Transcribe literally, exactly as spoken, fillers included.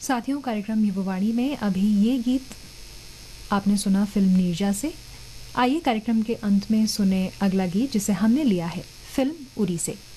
साथियों, कार्यक्रम युववाणी में अभी ये गीत आपने सुना फिल्म नीरजा से। आइए कार्यक्रम के अंत में सुने अगला गीत जिसे हमने लिया है फिल्म उरी से।